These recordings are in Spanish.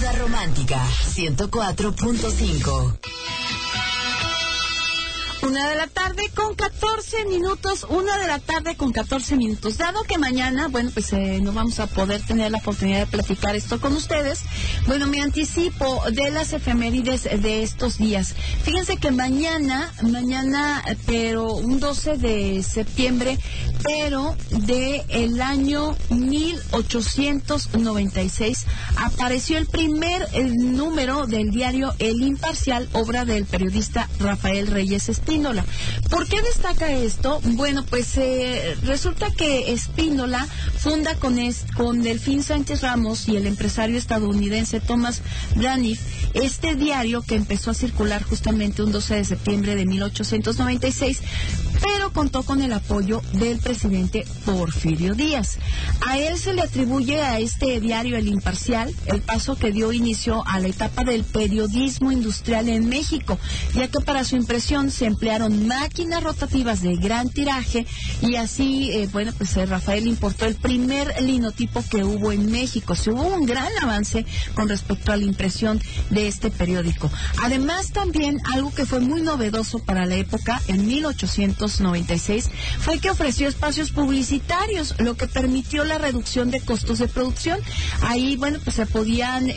Onda Romántica 104.5. 1:14 Dado que mañana, bueno, pues no vamos a poder tener la oportunidad de platicar esto con ustedes, bueno, me anticipo de las efemérides de estos días. Fíjense que mañana, pero un 12 de septiembre, pero de el año 1896, apareció el primer número del diario El Imparcial, obra del periodista Rafael Reyes Espínola. ¿Por qué destaca esto? Bueno, pues resulta que Espínola funda con Delfín Sánchez Ramos y el empresario estadounidense Thomas Braniff este diario, que empezó a circular justamente un 12 de septiembre de 1896, pero contó con el apoyo del presidente Porfirio Díaz. A él se le atribuye, a este diario El Imparcial, el paso que dio inicio a la etapa del periodismo industrial en México, ya que para su impresión se emplearon máquinas rotativas de gran tiraje y así, bueno, pues Rafael importó el primer linotipo que hubo en México. Se hubo un gran avance con respecto a la impresión de este periódico. Además, también algo que fue muy novedoso para la época, en 1896, fue que ofreció espacios publicitarios, lo que permitió la reducción de costos de producción. Ahí, bueno, pues se podían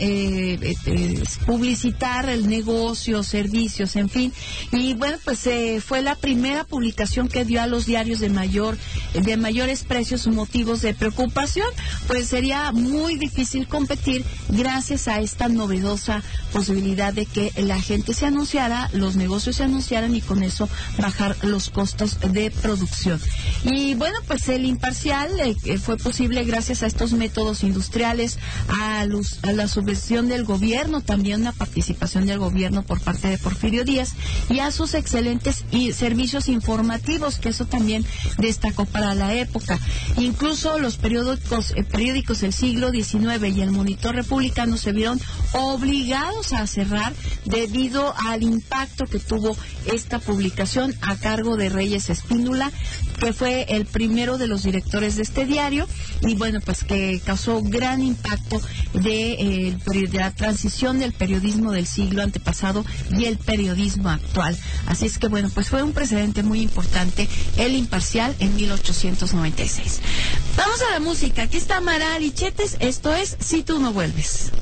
publicitar el negocio, servicios, en fin. Y bueno, pues fue la primera publicación que dio a los diarios de mayores precios motivos de preocupación, pues sería muy difícil competir gracias a esta novedosa posibilidad de que la gente se anunciara, los negocios se anunciaran y con eso bajar los costos de producción. Y bueno, pues El Imparcial fue posible gracias a estos métodos industriales, a la subvención del gobierno, también una participación del gobierno por parte de Porfirio Díaz, y a sus excelentes servicios informativos, que eso también destacó para la época. Incluso los periódicos del siglo XIX y el Monitor Republicano se vieron obligados a cerrar debido al impacto que tuvo esta publicación a cargo de Reyes Espínola, que fue el primero de los directores de este diario, y bueno, pues que causó gran impacto de la transición del periodismo del siglo antepasado y el periodismo actual. Así es que bueno, pues fue un precedente muy importante El Imparcial en 1896. Vamos a la música. Aquí está Amaral y Chetes. Esto es Si tú no vuelves.